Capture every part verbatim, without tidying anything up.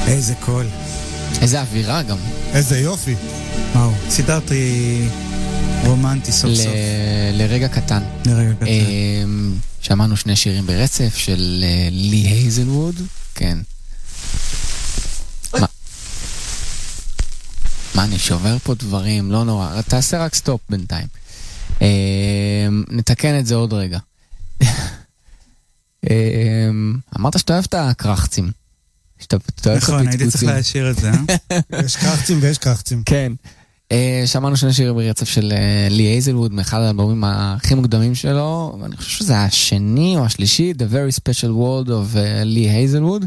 איזה קול. איזה אווירה גם. איזה יופי. וואו, סידרתי רומנטי סוף סוף. לרגע קטן. לרגע קטן. שמענו שני שירים ברצף של לי הייזלווד. כן. מה, אני שובר פה דברים, לא נורא. תעשה רק סטופ בינתיים. נתקן את זה עוד רגע. אמרת שאתה אוהב את הקרחצים. נכון, הייתי צריך להשאיר את זה. יש קרחצים ויש קרחצים. כן. שמענו שני שירים ברצף של לי הייזלווד, מאחד האלבומים הכי מוקדמים שלו, ואני חושב שזה השני או השלישי, The Very Special World of לי הייזלווד.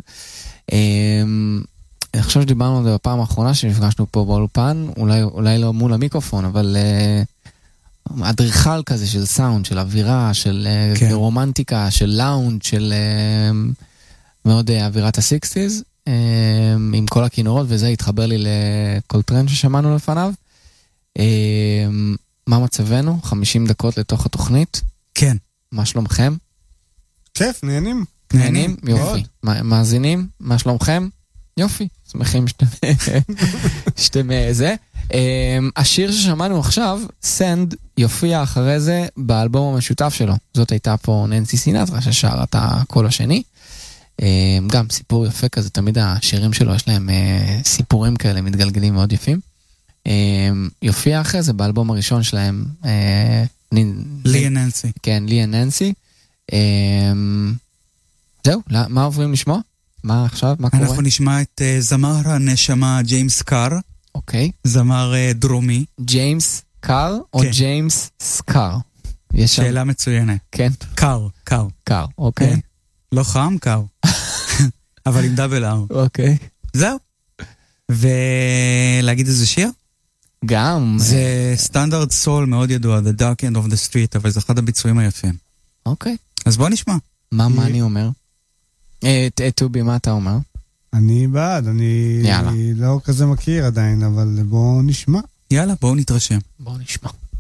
אני חושב שדיברנו על זה בפעם האחרונה שנפגשנו פה באולפן, אולי, אולי לא מול המיקרופון, אבל uh, אדריכל כזה של סאונד, של אווירה, של כן. uh, רומנטיקה, של לאונד, של uh, מאוד uh, אווירת הסיקסטיז, uh, עם כל הכינורות, וזה התחבר לי לכל טרנד ששמענו לפניו. Uh, מה מצבנו? חמישים דקות לתוך התוכנית. כן. מה שלומכם? כיף, נהנים. נהנים? יופי. מאזינים? מה שלומכם? יופי, שמחים שאתם, שאתם זה. השיר ששמענו עכשיו, סנד, יופיע אחרי זה באלבום המשותף שלו. זאת הייתה פה ננסי סינטרה ששרה את הקול השני. גם סיפור יפה כזה, תמיד השירים שלו יש להם סיפורים כאלה מתגלגלים מאוד יפים. יופיע אחרי זה באלבום הראשון שלהם, לי וננסי. כן, לי וננסי. זהו, מה עוברים לשמוע? מה עכשיו? מה קורה? אנחנו נשמע את uh, זמר הנשמה ג'יימס קאר. אוקיי. זמר uh, דרומי. ג'יימס קאר או כן. ג'יימס סקאר? שאלה שם... מצוינת. כן. קאר, קאר. קאר, אוקיי. כן. לא חם, קאר. אבל עם דאבל אר. אוקיי. זהו. ולהגיד איזה שיר? גם. זה סטנדרט סול מאוד ידוע, The Dark End of the Street, אבל זה אחד הביצועים היפים. אוקיי. אז בוא נשמע. מה, מה אני אומר? טובי, מה אתה אומר? אני בעד, אני לא כזה מכיר עדיין, אבל בואו נשמע. יאללה, בואו נתרשם. בואו נשמע.